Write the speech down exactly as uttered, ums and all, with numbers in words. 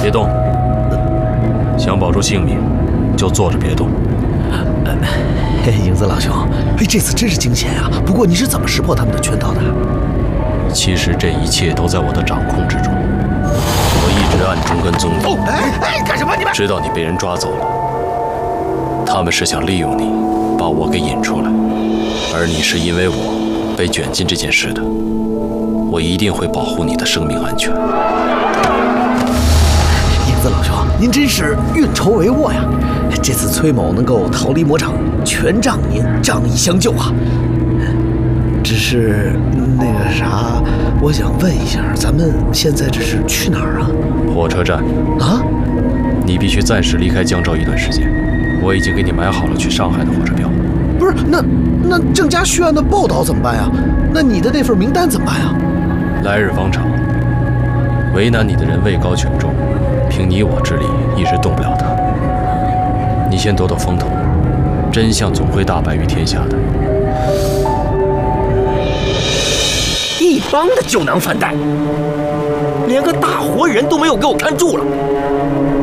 别动，想保住性命，就坐着别动。 呃，影子老兄，哎，这次真是惊险啊！不过你是怎么识破他们的圈套的？ 其实这一切都在我的掌控之中，我一直暗中跟踪你。 哦，哎哎，干什么？你们知道你被人抓走了，他们是想利用你，把我给引出来，而你是因为我被卷进这件事的，我一定会保护你的生命安全。 影子老兄，您真是运筹帷幄呀！这次崔某能够逃离魔掌，全仗您仗义相救啊！只是那个啥，我想问一下，咱们现在这是去哪儿啊？ 火车站啊？ 你必须暂时离开江州一段时间，我已经给你买好了去上海的火车票。 不是，那那郑家续案的报道怎么办呀？那你的那份名单怎么办呀？ 来日方长，为难你的人位高权重，凭你我之力一时动不了他。你先躲躲风头，真相总会大白于天下的。 一帮的酒囊饭袋，连个大活人都没有给我看住了。